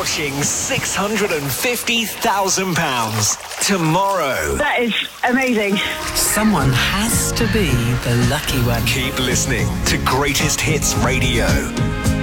approaching £650,000 tomorrow. That is amazing. Someone has to be the lucky one. Keep listening to Greatest Hits Radio.